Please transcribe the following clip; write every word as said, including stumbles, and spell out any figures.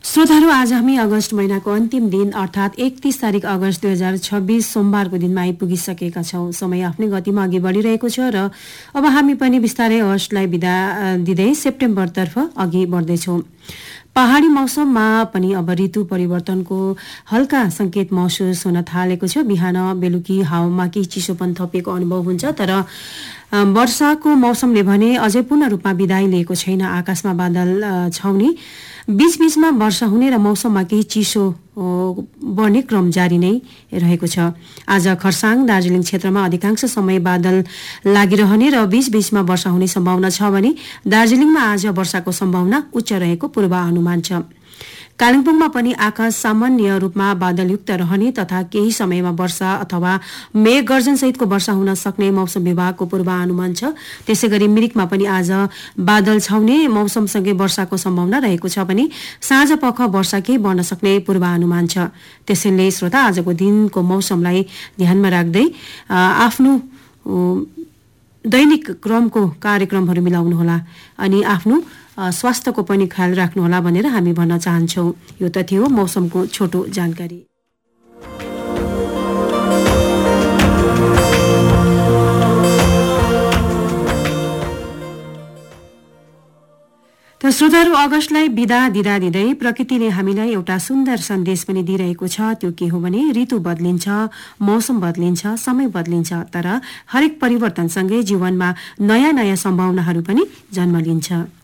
श्रोताहरू, आज हामी अगस्त महिनाको अन्तिम दिन अर्थात् एकतीस तारिक अगस्त दुई हजार छब्बीस सोमबारको दिनमा आइपुगिसकेका छौं। समय आफ्नै गतिमा अघि बढिरहेको छ र अब हामी पनि बिस्तारै अगस्तलाई बिदा दिँदै सेप्टेम्बरतर्फ अघि बढ्दैछौं। पहाड़ी मौसममा पनि अब ऋतु परिवर्तनको हल्का संकेत महसुस हुन थालेको छ। बिहान बेलुकी हावामा केही चिसोपन थपिएको अनुभव हुन्छ, तर वर्षाको मौसमले भने अझै पूर्ण रूपमा बिदाई लिएको छैन। आकाशमा बादल छाउने, बीचबीचमा वर्षा हुने र मौसममा केही चिसो बढ्ने क्रम जारी नै रहेको छ। आज खरसाङ दार्जिलिङ क्षेत्रमा अधिकांश समय बादल लागिरहने र बीचबीचमा वर्षा हुने सम्भावना छ भने दार्जिलिङमा आज वर्षाको सम्भावना उच्च रहेको पूर्वानुमान छ। कालिम्पोङमा पनि आकाश सामान्य रूपमा बादलयुक्त रहने तथा केही समयमा वर्षा अथवा मेघ गर्जन सहितको वर्षा हुन सक्ने मौसम विभागको पूर्वानुमान छ। त्यसैगरी मिरिकमा पनि आज बादल छाउने, मौसमसँगै वर्षाको सम्भावना रहेको छ भने साँझ पख वर्षा केही बढ्न सक्ने पूर्वानुमान छ। त्यसैले श्रोता, आजको दिनको मौसमलाई ध्यानमा राख्दै आफ्नो दैनिक क्रमको कार्यक्रमहरू मिलाउनुहोला अनि आफ्नो स्वास्थ्यको पनि ख्याल राख्नुहोला भनेर हामी भन्न चाहन्छौं। यो त थियो मौसमको छोटो जानकारी। त श्रोताहरू, अगस्तलाई बिदा दिँदा दिँदै प्रकृतिले हामीलाई एउटा सुन्दर सन्देश पनि दिइरहेको छ। त्यो के हो भने ऋतु बदलिन्छ, मौसम बदलिन्छ, समय बदलिन्छ, तर हरेक परिवर्तनसँगै जीवनमा नयाँ नयाँ सम्भावनाहरू पनि जन्म लिन्छ।